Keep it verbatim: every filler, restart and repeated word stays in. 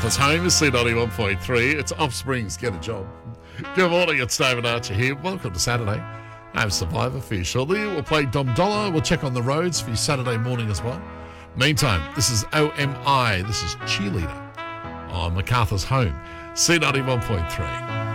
MacArthur's home is C ninety-one point three. It's Offspring's Get a Job. Good morning, it's David Archer here. Welcome to Saturday. I'm Survivor for you shortly. We'll play Dom Dollar. We'll check on the roads for you Saturday morning as well. Meantime, this is O M I. This is Cheerleader on MacArthur's home, C ninety-one point three.